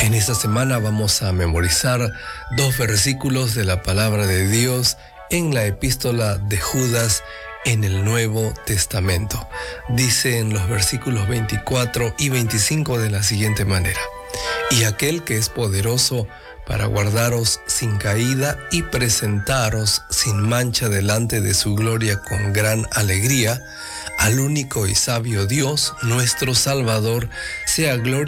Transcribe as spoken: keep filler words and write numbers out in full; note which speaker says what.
Speaker 1: En esta semana vamos a memorizar dos versículos de la palabra de Dios en la epístola de Judas en el Nuevo Testamento. Dice en los versículos veinticuatro y veinticinco de la siguiente manera: y aquel que es poderoso para guardaros sin caída y presentaros sin mancha delante de su gloria con gran alegría, al único y sabio Dios, nuestro Salvador, sea gloria